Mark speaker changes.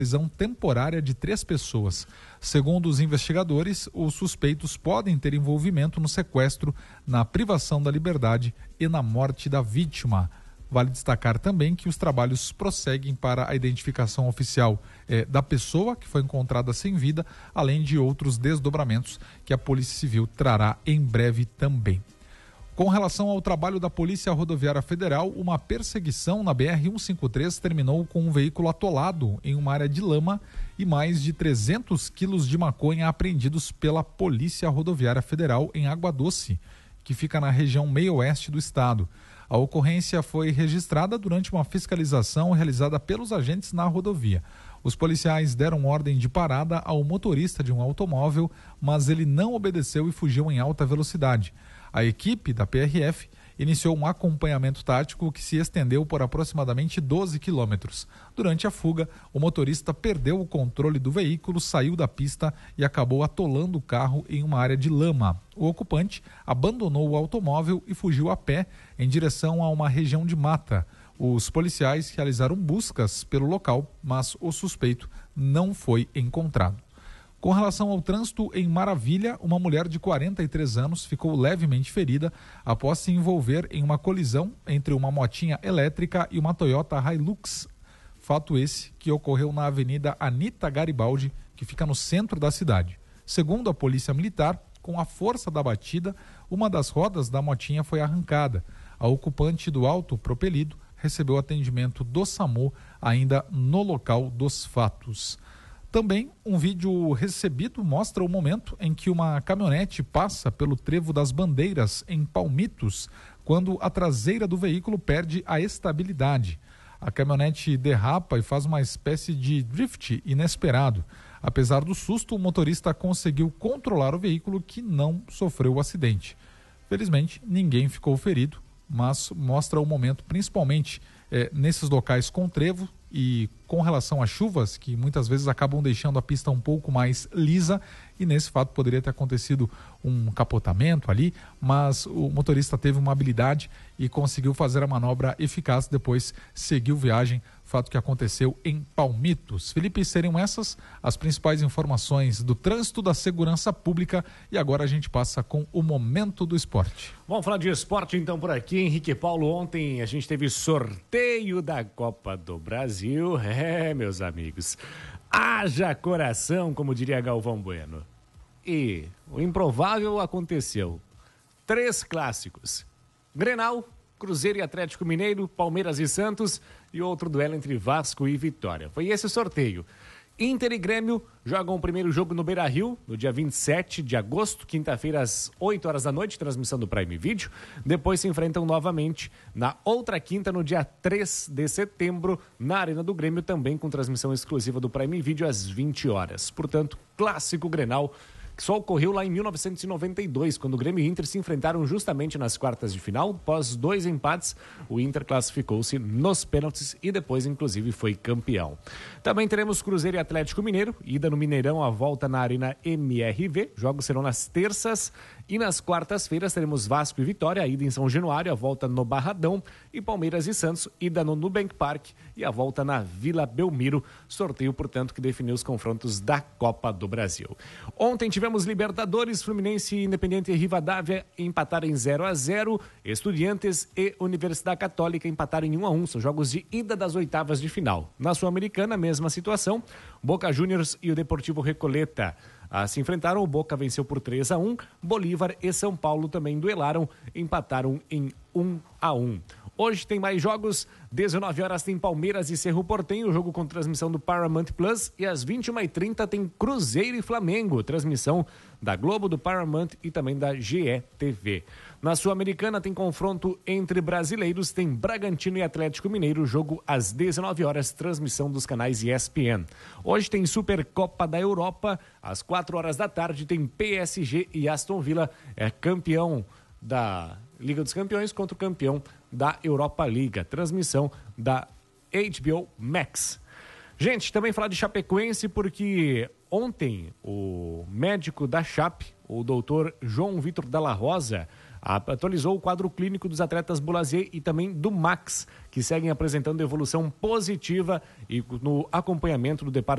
Speaker 1: prisão temporária de 3 pessoas. Segundo os investigadores, os suspeitos podem ter envolvimento no sequestro, na privação da liberdade e na morte da vítima. Vale destacar também que os trabalhos prosseguem para a identificação oficial da pessoa que foi encontrada sem vida, além de outros desdobramentos que a Polícia Civil trará em breve também. Com relação ao trabalho da Polícia Rodoviária Federal, uma perseguição na BR-153 terminou com um veículo atolado em uma área de lama e mais de 300 quilos de maconha apreendidos pela Polícia Rodoviária Federal em Água Doce, que fica na região meio-oeste do estado. A ocorrência foi registrada durante uma fiscalização realizada pelos agentes na rodovia. Os policiais deram ordem de parada ao motorista de um automóvel, mas ele não obedeceu e fugiu em alta velocidade. A equipe da PRF iniciou um acompanhamento tático que se estendeu por aproximadamente 12 quilômetros. Durante a fuga, o motorista perdeu o controle do veículo, saiu da pista e acabou atolando o carro em uma área de lama. O ocupante abandonou o automóvel e fugiu a pé em direção a uma região de mata. Os policiais realizaram buscas pelo local, mas o suspeito não foi encontrado. Com relação ao trânsito em Maravilha, uma mulher de 43 anos ficou levemente ferida após se envolver em uma colisão entre uma motinha elétrica e uma Toyota Hilux. Fato esse que ocorreu na Avenida Anita Garibaldi, que fica no centro da cidade. Segundo a Polícia Militar, com a força da batida, uma das rodas da motinha foi arrancada. A ocupante do auto propelido recebeu atendimento do SAMU ainda no local dos fatos. Também um vídeo recebido mostra o momento em que uma caminhonete passa pelo Trevo das Bandeiras, em Palmitos, quando a traseira do veículo perde a estabilidade. A caminhonete derrapa e faz uma espécie de drift inesperado. Apesar do susto, o motorista conseguiu controlar o veículo, que não sofreu o acidente. Felizmente, ninguém ficou ferido, mas mostra o momento, principalmente nesses locais com trevo, e com relação às chuvas, que muitas vezes acabam deixando a pista um pouco mais lisa, e nesse fato poderia ter acontecido um capotamento ali, mas o motorista teve uma habilidade e conseguiu fazer a manobra eficaz, depois seguiu viagem, fato que aconteceu em Palmitos. Felipe, seriam essas as principais informações do trânsito, da segurança pública, e agora a gente passa com o Momento do Esporte.
Speaker 2: Vamos falar de esporte então por aqui, Henrique Paulo. Ontem a gente teve sorteio da Copa do Brasil. Meus amigos, haja coração, como diria Galvão Bueno. E o improvável aconteceu. 3 clássicos: Grenal, Cruzeiro e Atlético Mineiro, Palmeiras e Santos, e outro duelo entre Vasco e Vitória. Foi esse o sorteio. Inter e Grêmio jogam o primeiro jogo no Beira-Rio, no dia 27 de agosto, quinta-feira, às 8 horas da noite, transmissão do Prime Video. Depois se enfrentam novamente na outra quinta, no dia 3 de setembro, na Arena do Grêmio, também com transmissão exclusiva do Prime Video, às 20 horas. Portanto, clássico Grenal, que só ocorreu lá em 1992, quando o Grêmio e o Inter se enfrentaram justamente nas quartas de final. Após 2 empates, o Inter classificou-se nos pênaltis e depois, inclusive, foi campeão. Também teremos Cruzeiro e Atlético Mineiro, ida no Mineirão, a volta na Arena MRV. Jogos serão nas terças, e nas quartas-feiras teremos Vasco e Vitória, a ida em São Januário, a volta no Barradão, e Palmeiras e Santos, ida no Nubank Park e a volta na Vila Belmiro. Sorteio, portanto, que definiu os confrontos da Copa do Brasil. Ontem tivemos Libertadores, Fluminense, Independiente e Rivadavia empataram em 0-0, Estudiantes e Universidade Católica empataram em 1-1, são jogos de ida das oitavas de final. Na Sul-Americana, mesma situação, Boca Juniors e o Deportivo Recoleta se enfrentaram, o Boca venceu por 3-1, Bolívar e São Paulo também duelaram, empataram em 1-1. Hoje tem mais jogos, 19 horas tem Palmeiras e Cerro Porteño, jogo com transmissão do Paramount Plus, e às 21h30 tem Cruzeiro e Flamengo, transmissão da Globo, do Paramount e também da GE.TV. Na Sul-Americana tem confronto entre brasileiros, tem Bragantino e Atlético Mineiro, jogo às 19 horas, transmissão dos canais ESPN. Hoje tem Supercopa da Europa, às 4 horas da tarde tem PSG e Aston Villa, campeão da Liga dos Campeões contra o campeão da Europa Liga, transmissão da HBO Max. Gente, também falar de Chapecoense, porque ontem o médico da Chape, o doutor João Vitor Dalla Rosa, atualizou o quadro clínico dos atletas Boulazier e também do Max, que seguem apresentando evolução positiva e no acompanhamento do departamento